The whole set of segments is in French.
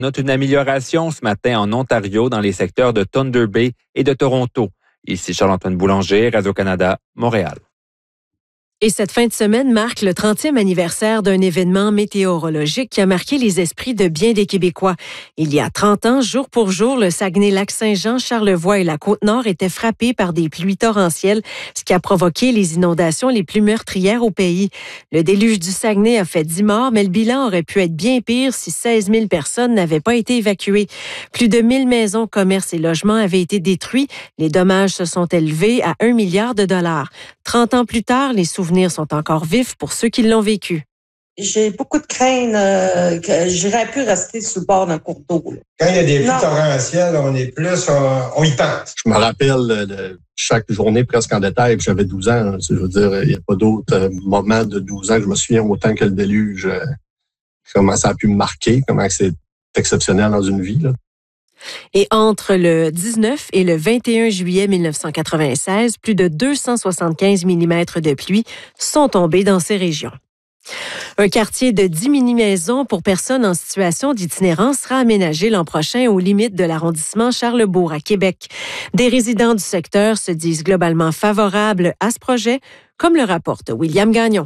note une amélioration ce matin en Ontario dans les secteurs de Thunder Bay et de Toronto. Ici Charles-Antoine Boulanger, Radio-Canada, Montréal. Et cette fin de semaine marque le 30e anniversaire d'un événement météorologique qui a marqué les esprits de bien des Québécois. Il y a 30 ans, jour pour jour, le Saguenay-Lac-Saint-Jean, Charlevoix et la Côte-Nord étaient frappés par des pluies torrentielles, ce qui a provoqué les inondations les plus meurtrières au pays. Le déluge du Saguenay a fait 10 morts, mais le bilan aurait pu être bien pire si 16 000 personnes n'avaient pas été évacuées. Plus de 1 000 maisons, commerces et logements avaient été détruits. Les dommages se sont élevés à 1 milliard de dollars. 30 ans plus tard, les souvenirs sont encore vifs pour ceux qui l'ont vécu. J'ai beaucoup de crainte que j'aurais pu rester sur le bord d'un cours d'eau. Quand il y a des pluies torrentielles, on y pense. Je me rappelle chaque journée presque en détail, puis j'avais 12 ans. Je veux dire, il n'y a pas d'autre moment de 12 ans que je me souviens autant que le déluge. Comment ça a pu me marquer, comment c'est exceptionnel dans une vie, là. Et entre le 19 et le 21 juillet 1996, plus de 275 mm de pluie sont tombés dans ces régions. Un quartier de 10 mini-maisons pour personnes en situation d'itinérance sera aménagé l'an prochain aux limites de l'arrondissement Charlesbourg à Québec. Des résidents du secteur se disent globalement favorables à ce projet, comme le rapporte William Gagnon.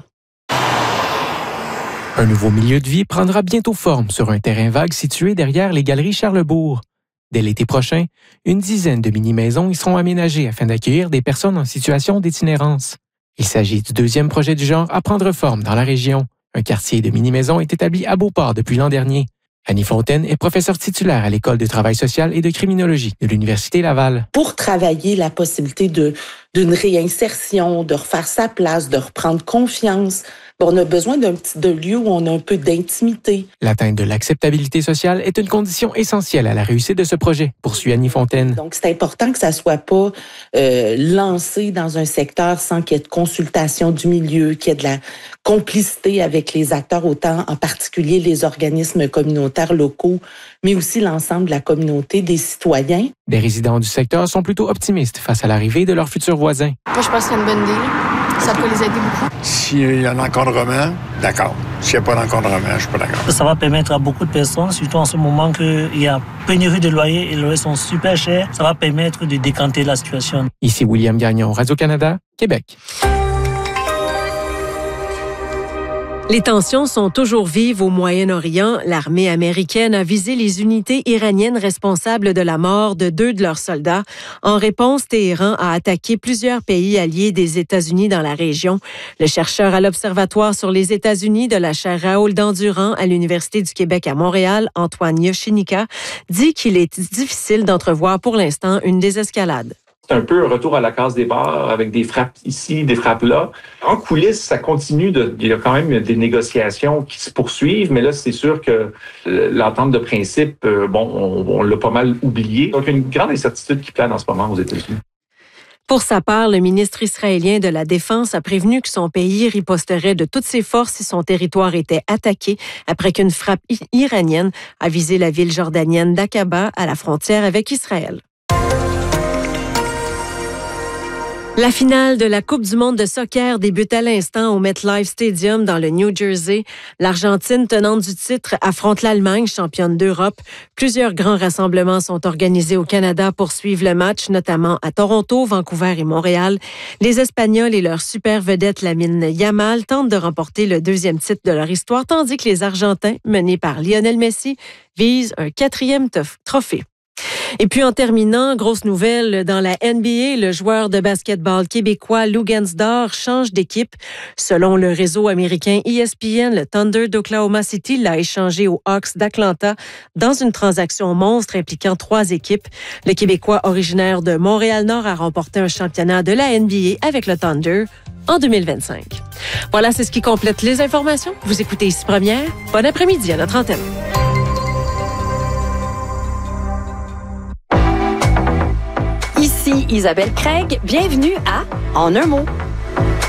Un nouveau milieu de vie prendra bientôt forme sur un terrain vague situé derrière les galeries Charlesbourg. Dès l'été prochain, une dizaine de mini-maisons y seront aménagées afin d'accueillir des personnes en situation d'itinérance. Il s'agit du deuxième projet du genre à prendre forme dans la région. Un quartier de mini-maisons est établi à Beauport depuis l'an dernier. Annie Fontaine est professeure titulaire à l'École de travail social et de criminologie de l'Université Laval. Pour travailler la possibilité d'une réinsertion, de refaire sa place, de reprendre confiance, on a besoin de lieu où on a un peu d'intimité. L'atteinte de l'acceptabilité sociale est une condition essentielle à la réussite de ce projet, poursuit Annie Fontaine. Donc, c'est important que ça soit pas lancé dans un secteur sans qu'il y ait de consultation du milieu, qu'il y ait de la complicité avec les acteurs, autant en particulier les organismes communautaires locaux, mais aussi l'ensemble de la communauté des citoyens. Des résidents du secteur sont plutôt optimistes face à l'arrivée de leurs futurs voisins. Moi, je pense que c'est une bonne idée. Ça peut les aider beaucoup. S'il y a un encadrement, d'accord. S'il n'y a pas d'encadrement, je ne suis pas d'accord. Ça va permettre à beaucoup de personnes, surtout en ce moment qu'il y a pénurie de loyers et les loyers sont super chers, ça va permettre de décanter la situation. Ici William Gagnon, Radio-Canada, Québec. Les tensions sont toujours vives au Moyen-Orient. L'armée américaine a visé les unités iraniennes responsables de la mort de 2 de leurs soldats. En réponse, Téhéran a attaqué plusieurs pays alliés des États-Unis dans la région. Le chercheur à l'Observatoire sur les États-Unis de la chaire Raoul Dandurand à l'Université du Québec à Montréal, Antoine Yoshinika, dit qu'il est difficile d'entrevoir pour l'instant une désescalade. C'est un peu un retour à la case départ avec des frappes ici, des frappes là. En coulisses, ça continue. Il y a quand même des négociations qui se poursuivent, mais là, c'est sûr que l'entente de principe, on l'a pas mal oublié. Donc, il y a une grande incertitude qui plane en ce moment aux États-Unis. Pour sa part, le ministre israélien de la Défense a prévenu que son pays riposterait de toutes ses forces si son territoire était attaqué après qu'une frappe iranienne a visé la ville jordanienne d'Aqaba à la frontière avec Israël. La finale de la Coupe du monde de soccer débute à l'instant au MetLife Stadium dans le New Jersey. L'Argentine, tenante du titre, affronte l'Allemagne, championne d'Europe. Plusieurs grands rassemblements sont organisés au Canada pour suivre le match, notamment à Toronto, Vancouver et Montréal. Les Espagnols et leur super vedette Lamine Yamal tentent de remporter le 2e titre de leur histoire, tandis que les Argentins, menés par Lionel Messi, visent un 4e trophée. Et puis en terminant, grosse nouvelle, dans la NBA, le joueur de basketball québécois Lou Gansdor change d'équipe. Selon le réseau américain ESPN, le Thunder d'Oklahoma City l'a échangé aux Hawks d'Atlanta dans une transaction monstre impliquant 3 équipes. Le Québécois originaire de Montréal-Nord a remporté un championnat de la NBA avec le Thunder en 2025. Voilà, c'est ce qui complète les informations. Vous écoutez Ici Première. Bon après-midi à notre antenne. Ici Isabelle Craig, bienvenue à En un mot.